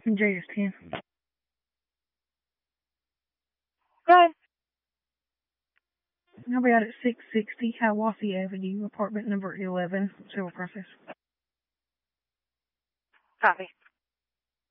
JS10. Right. I'll be out at 660 Hiawassee Avenue, apartment number 11, civil process. Copy.